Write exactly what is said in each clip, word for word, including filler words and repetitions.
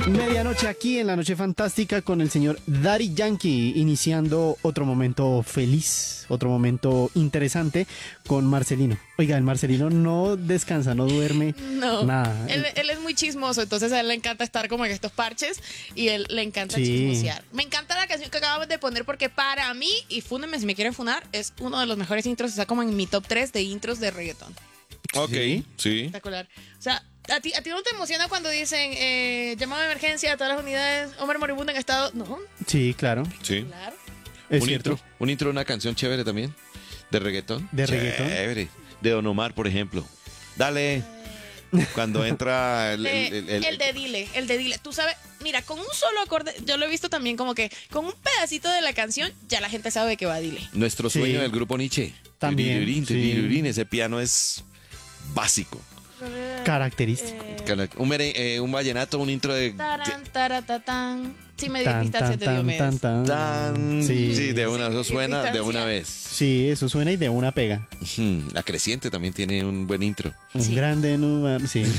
Medianoche aquí en La Noche Fantástica con el señor Daddy Yankee, iniciando otro momento feliz, otro momento interesante con Marcelino. Oiga, el Marcelino no descansa, no duerme, no, nada. Él, él es muy chismoso, entonces a él le encanta estar como en estos parches y él le encanta Sí. chismosear. Me encanta la canción que acabamos de poner porque para mí, y fúnenme si me quieren funar, es uno de los mejores intros, está como en mi top tres de intros de reggaetón. Ok, Sí. sí. Espectacular. O sea, ¿a ti, ¿a ti no te emociona cuando dicen eh, llamado de emergencia a todas las unidades, hombre moribundo en estado? No, Sí, claro, Sí. claro. es un cierto. intro, un intro de una canción chévere también, de reggaetón. De reggaetón. Chévere. De Don Omar, por ejemplo. Dale. Cuando entra el, Eh, el- el- el, el- de Dile, el de Dile. Tú sabes, mira, con un solo acorde, yo lo he visto también como que con un pedacito de la canción ya la gente sabe que va a Dile. nuestro Sí. sueño del grupo Nietzsche. También, Tirirín, sí. tirirín, ese piano es básico. Característico. Cala- Un, mere- eh, un vallenato, un intro de... Taran, taratatán. Sí, me dio Tan, pistaches tan, de tan, Diomedes. tan, tan. Tan, Sí. sí, de una, eso Sí, suena de distancia. una vez. Sí, eso suena y de una pega. Ujú, La Creciente también tiene un buen intro. Un Sí. grande número, sí.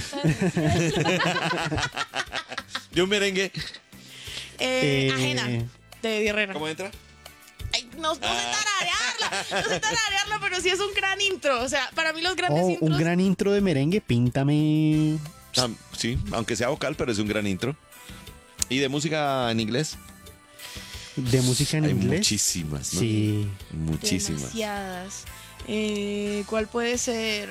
De un merengue. Eh, Eh, Ajena, de Eddie Herrera. ¿Cómo entra? Ay, no, no sé tararearla, no sé tararearla, pero sí es un gran intro. O sea, para mí los grandes Oh, intros... un gran intro de merengue, píntame. Ah, sí, aunque sea vocal, pero es un gran intro. ¿Y de música en inglés? De música en Hay inglés. muchísimas, ¿no? Sí. Muchísimas. Demasiadas. Eh, ¿Cuál puede ser?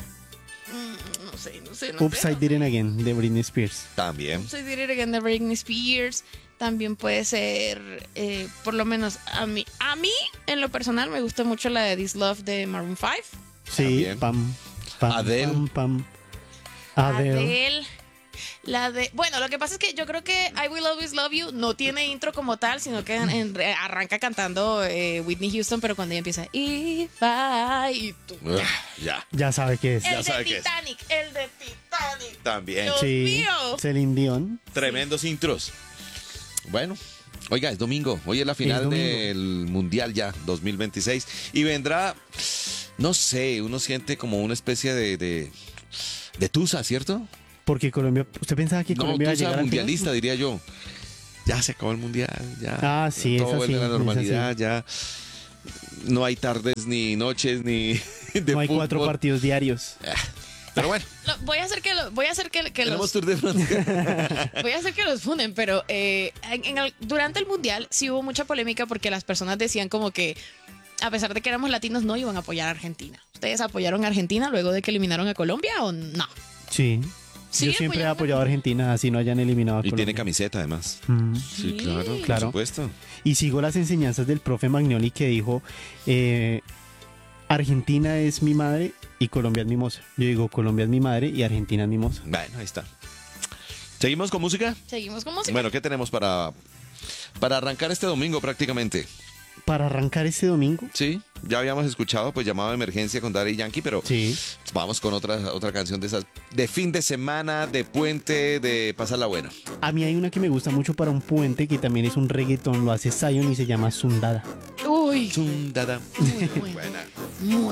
Mm, no sé, no sé, no Upside sé. Did It Again de Britney Spears. También. Upside Did It Again de Britney Spears. También puede ser, eh, por lo menos a mí. A mí, en lo personal, me gusta mucho la de This Love de Maroon five. Sí, También. pam, pam, Adele. pam, pam. Adele. Adele. La de, bueno, lo que pasa es que yo creo que I Will Always Love You no tiene intro como tal, sino que en- en- arranca cantando eh, Whitney Houston, pero cuando ella empieza If I y tú- Ugh, ya. Ya sabe qué es. el Ya de sabe qué es. Titanic, el de Titanic. También. Dios Sí, mío. Celine Dion. Tremendos intros. Bueno, oiga, es domingo. Hoy es la final domingo. del Mundial ya, dos mil veintiséis. Y vendrá, no sé, uno siente como una especie de, de, de tusa, ¿cierto? Porque Colombia, ¿usted pensaba que No, Colombia iba a tusa llegar al final? mundialista, diría yo. Ya se acabó el Mundial, ya. Ah, sí, todo es vuelve a la así, es normalidad, así. ya. No hay tardes ni noches ni de No hay cuatro fútbol. partidos diarios. Pero bueno, Lo- voy a hacer que, lo- voy a hacer que, que tenemos los Tour de Francia. voy a hacer que los funden, pero eh, en- en el- durante el mundial sí hubo mucha polémica porque las personas decían como que a pesar de que éramos latinos no iban a apoyar a Argentina. ¿Ustedes apoyaron a Argentina luego de que eliminaron a Colombia o no? Sí. Sí, Yo siempre he apoyaron a apoyado a Argentina, así no hayan eliminado a Y Colombia. tiene camiseta además. Mm. Sí, claro, Claro. por supuesto. Y sigo las enseñanzas del profe Magnoli que dijo, eh, Argentina es mi madre y Colombia es mi moza. Yo digo, Colombia es mi madre y Argentina es mi moza. Bueno, ahí está. ¿Seguimos con música? Seguimos con música. Bueno, ¿qué tenemos para, para arrancar este domingo prácticamente? Para arrancar este domingo, Sí, ya habíamos escuchado pues llamado de emergencia con Daddy Yankee, pero sí, vamos con otra, otra canción de esas de fin de semana, de puente, de pasarla buena. a mí hay una que me gusta mucho para un puente que también es un reggaetón, lo hace Zion y se llama Sundada. Uy, Zundada. muy buena. Buena. Muy